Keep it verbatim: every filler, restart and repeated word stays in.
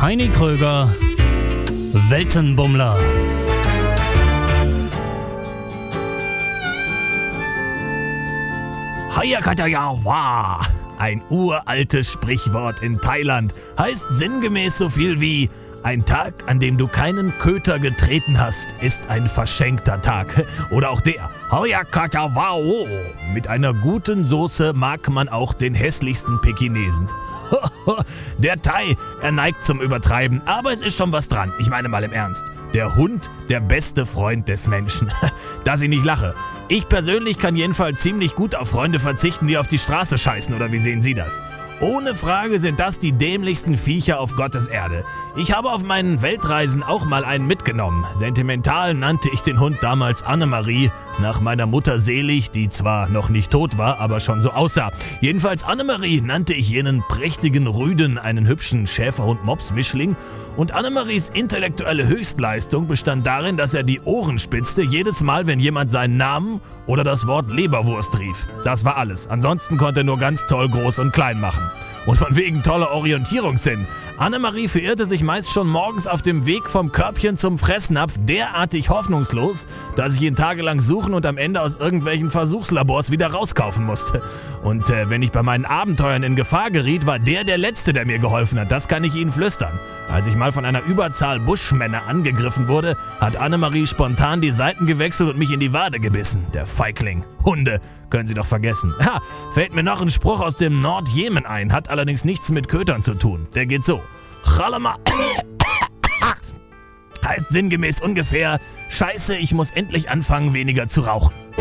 Heini Kröger, Weltenbummler. Hayakatayawa, ein uraltes Sprichwort in Thailand, heißt sinngemäß so viel wie: Ein Tag, an dem du keinen Köter getreten hast, ist ein verschenkter Tag. Oder auch der Hayakatawao. Mit einer guten Soße mag man auch den hässlichsten Pekinesen. Der Thai, er neigt zum Übertreiben, aber es ist schon was dran. Ich meine mal im Ernst. Der Hund, der beste Freund des Menschen. Dass ich nicht lache. Ich persönlich kann jedenfalls ziemlich gut auf Freunde verzichten, die auf die Straße scheißen, oder wie sehen Sie das? Ohne Frage sind das die dämlichsten Viecher auf Gottes Erde. Ich habe auf meinen Weltreisen auch mal einen mitgenommen. Sentimental nannte ich den Hund damals Annemarie, nach meiner Mutter selig, die zwar noch nicht tot war, aber schon so aussah. Jedenfalls Annemarie nannte ich jenen prächtigen Rüden, einen hübschen Schäferhund-Mops-Mischling. Und Annemaries intellektuelle Höchstleistung bestand darin, dass er die Ohren spitzte, jedes Mal, wenn jemand seinen Namen oder das Wort Leberwurst rief. Das war alles. Ansonsten konnte er nur ganz toll groß und klein machen. Und von wegen toller Orientierungssinn. Annemarie verirrte sich meist schon morgens auf dem Weg vom Körbchen zum Fressnapf derartig hoffnungslos, dass ich ihn tagelang suchen und am Ende aus irgendwelchen Versuchslabors wieder rauskaufen musste. Und äh, wenn ich bei meinen Abenteuern in Gefahr geriet, war der der Letzte, der mir geholfen hat. Das kann ich Ihnen flüstern. Als ich mal von einer Überzahl Buschmänner angegriffen wurde, hat Annemarie spontan die Seiten gewechselt und mich in die Wade gebissen. Der Feigling. Hunde. Können Sie doch vergessen. Ha, fällt mir noch ein Spruch aus dem Nordjemen ein, hat allerdings nichts mit Kötern zu tun. Der geht so. Chalama heißt sinngemäß ungefähr: Scheiße, ich muss endlich anfangen, weniger zu rauchen.